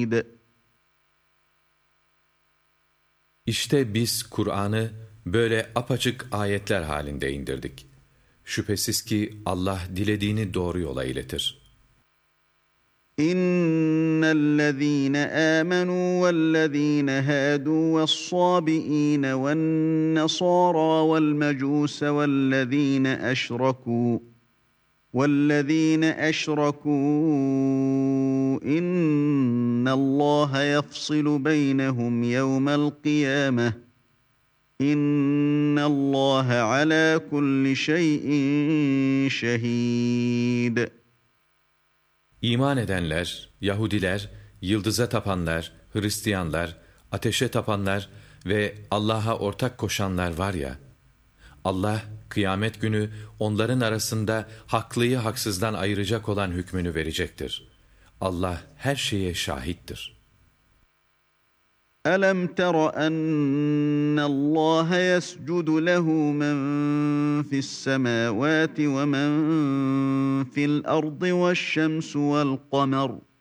شهيد. İşte biz Kur'an'ı böyle apaçık ayetler halinde indirdik. Şüphesiz ki Allah dilediğini doğru yola iletir. إن الذين آمنوا والذين هادوا والصابئين والنصارى والمجوس والذين أشركوا إن الله يفصل بينهم يوم القيامة إن الله على كل شيء شهيد. İman edenler, Yahudiler, yıldıza tapanlar, Hristiyanlar, ateşe tapanlar ve Allah'a ortak koşanlar var ya, Allah kıyamet günü onların arasında haklıyı haksızdan ayıracak olan hükmünü verecektir. Allah her şeye şahittir. أَلَمْ تَرَ أَنَّ اللّٰهَ يَسْجُدُ لَهُ مَنْ فِي السَّمَاوَاتِ وَمَنْ فِي الْأَرْضِ وَالشَّمْسُ وَالْقَمَرُ